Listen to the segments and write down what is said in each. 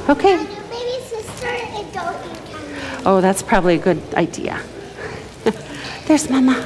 Okay. Baby sister and doggy coming. Oh, that's probably a good idea. There's Mama.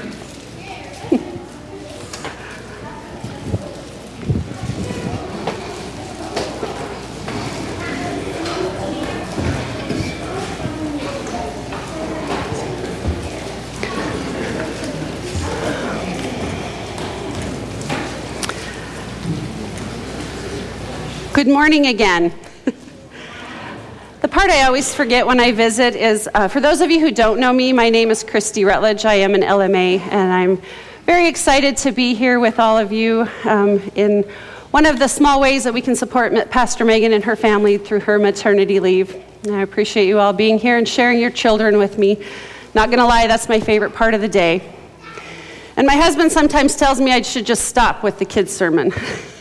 Good morning again. The part I always forget when I visit is, for those of you who don't know me, my name is Christy Rutledge. I am an LMA, and I'm very excited to be here with all of you in one of the small ways that we can support Pastor Megan and her family through her maternity leave. And I appreciate you all being here and sharing your children with me. Not going to lie, that's my favorite part of the day. And my husband sometimes tells me I should just stop with the kids' sermon.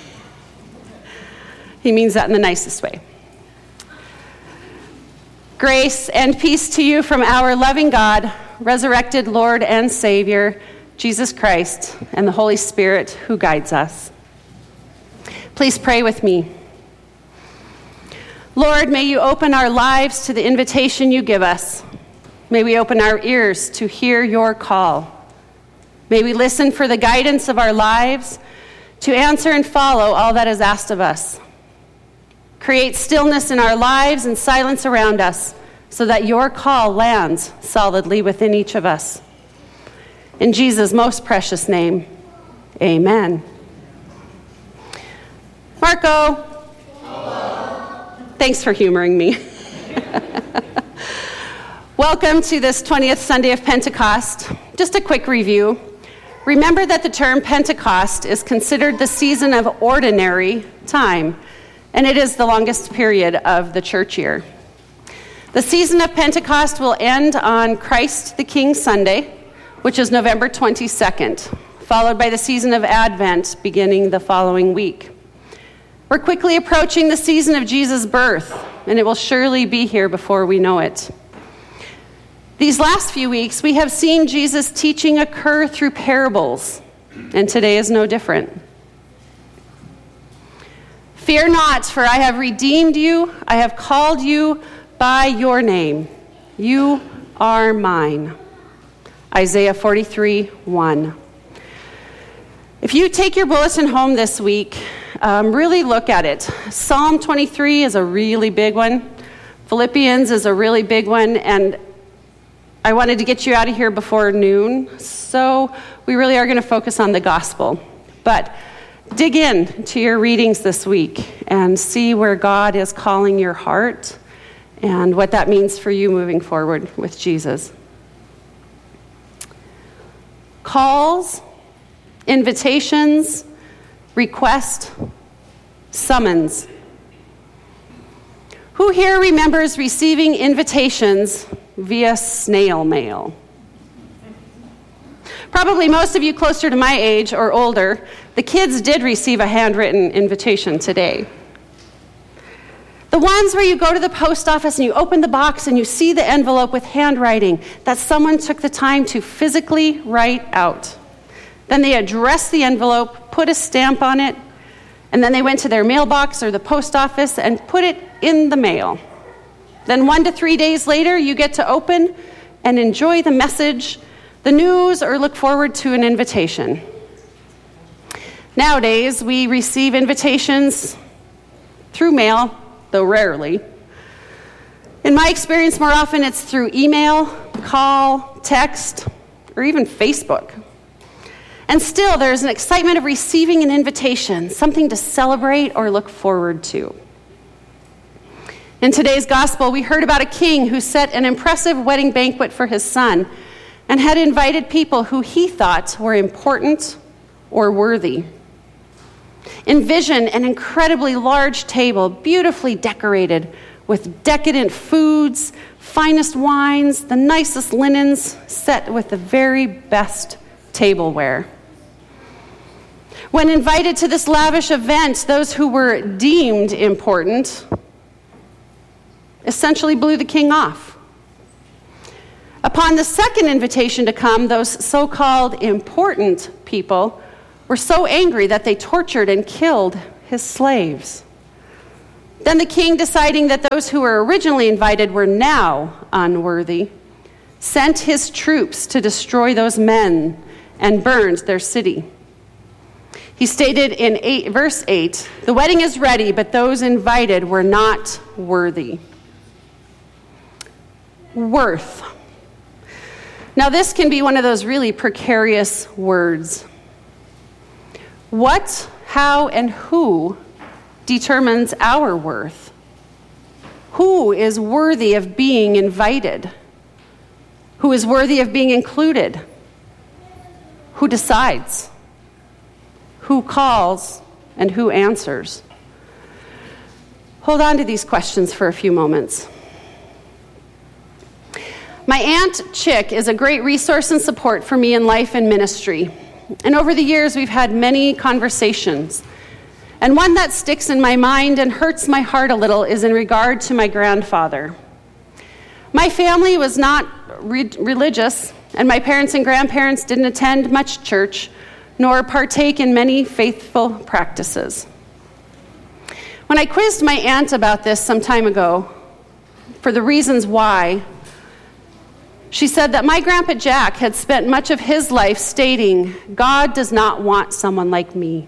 He means that in the nicest way. Grace and peace to you from our loving God, resurrected Lord and Savior, Jesus Christ, and the Holy Spirit who guides us. Please pray with me. Lord, may you open our lives to the invitation you give us. May we open our ears to hear your call. May we listen for the guidance of our lives to answer and follow all that is asked of us. Create stillness in our lives and silence around us so that your call lands solidly within each of us. In Jesus' most precious name, amen. Marco. Hello. Thanks for humoring me. Welcome to this 20th Sunday of Pentecost. Just a quick review. Remember that the term Pentecost is considered the season of ordinary time, and it is the longest period of the church year. The season of Pentecost will end on Christ the King Sunday, which is November 22nd, followed by the season of Advent beginning the following week. We're quickly approaching the season of Jesus' birth, and it will surely be here before we know it. These last few weeks, we have seen Jesus' teaching occur through parables, and today is no different. Fear not, for I have redeemed you. I have called you by your name. You are mine. Isaiah 43:1. If you take your bulletin home this week, really look at it. Psalm 23 is a really big one. Philippians is a really big one. And I wanted to get you out of here before noon, so we really are going to focus on the gospel. But dig in to your readings this week and see where God is calling your heart and what that means for you moving forward with Jesus. Calls, invitations, request, summons. Who here remembers receiving invitations via snail mail? Probably most of you closer to my age or older, the kids did receive a handwritten invitation today. The ones where you go to the post office and you open the box and you see the envelope with handwriting that someone took the time to physically write out. Then they addressed the envelope, put a stamp on it, and then they went to their mailbox or the post office and put it in the mail. Then 1 to 3 days later, you get to open and enjoy the message, the news, or look forward to an invitation. Nowadays, we receive invitations through mail, though rarely. In my experience, more often it's through email, call, text, or even Facebook. And still, there's an excitement of receiving an invitation, something to celebrate or look forward to. In today's gospel, we heard about a king who set an impressive wedding banquet for his son and had invited people who he thought were important or worthy. Envision an incredibly large table, beautifully decorated with decadent foods, finest wines, the nicest linens, set with the very best tableware. When invited to this lavish event, those who were deemed important essentially blew the king off. Upon the second invitation to come, those so-called important people were so angry that they tortured and killed his slaves. Then the king, deciding that those who were originally invited were now unworthy, sent his troops to destroy those men and burned their city. He stated in verse 8, "The wedding is ready, but those invited were not worthy." Worth. Now this can be one of those really precarious words. What, how, and who determines our worth? Who is worthy of being invited? Who is worthy of being included? Who decides? Who calls and who answers? Hold on to these questions for a few moments. My Aunt Chick is a great resource and support for me in life and ministry. And over the years, we've had many conversations. And one that sticks in my mind and hurts my heart a little is in regard to my grandfather. My family was not religious, and my parents and grandparents didn't attend much church, nor partake in many faithful practices. When I quizzed my aunt about this some time ago, for the reasons why, she said that my Grandpa Jack had spent much of his life stating, "God does not want someone like me."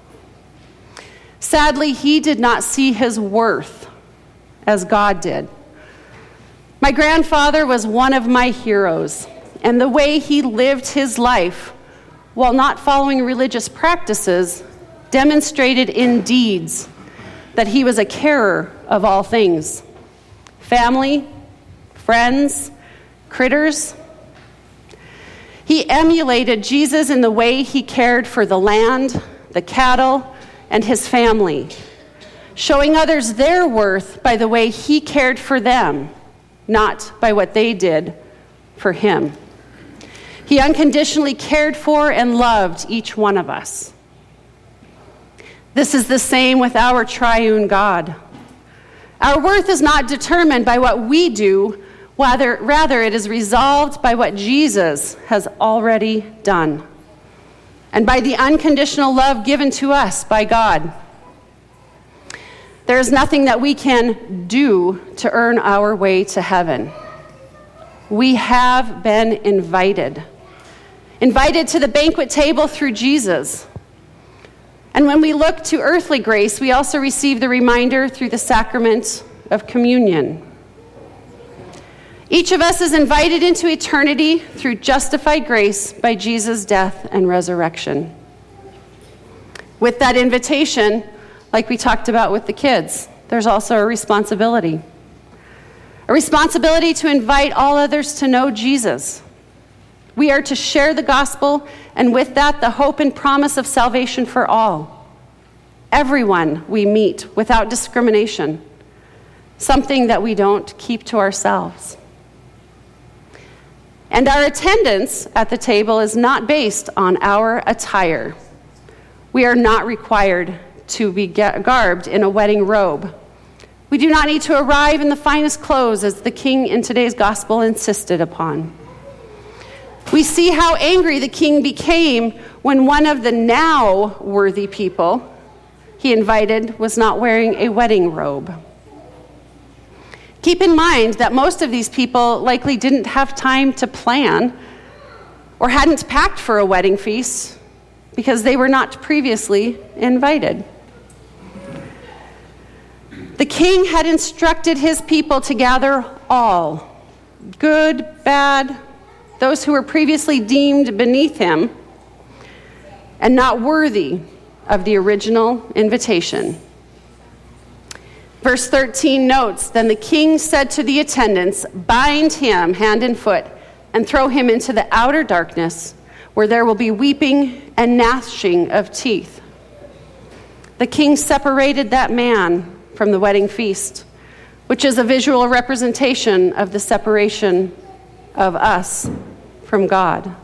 Sadly, he did not see his worth as God did. My grandfather was one of my heroes, and the way he lived his life while not following religious practices demonstrated in deeds that he was a carer of all things: family, friends, critters. He emulated Jesus in the way he cared for the land, the cattle, and his family, showing others their worth by the way he cared for them, not by what they did for him. He unconditionally cared for and loved each one of us. This is the same with our triune God. Our worth is not determined by what we do, rather it is resolved by what Jesus has already done, and by the unconditional love given to us by God. There is nothing that we can do to earn our way to heaven. We have been invited to the banquet table through Jesus. And when we look to earthly grace, we also receive the reminder through the sacrament of communion. Each of us is invited into eternity through justified grace by Jesus' death and resurrection. With that invitation, like we talked about with the kids, there's also a responsibility. A responsibility to invite all others to know Jesus. We are to share the gospel, and with that, the hope and promise of salvation for all. Everyone we meet without discrimination, something that we don't keep to ourselves. And our attendance at the table is not based on our attire. We are not required to be garbed in a wedding robe. We do not need to arrive in the finest clothes as the king in today's gospel insisted upon. We see how angry the king became when one of the now worthy people he invited was not wearing a wedding robe. Keep in mind that most of these people likely didn't have time to plan or hadn't packed for a wedding feast because they were not previously invited. The king had instructed his people to gather all, good, bad, those who were previously deemed beneath him and not worthy of the original invitation. Verse 13 notes, "Then the king said to the attendants, 'Bind him hand and foot and throw him into the outer darkness, where there will be weeping and gnashing of teeth.'" The king separated that man from the wedding feast, which is a visual representation of the separation of us from God.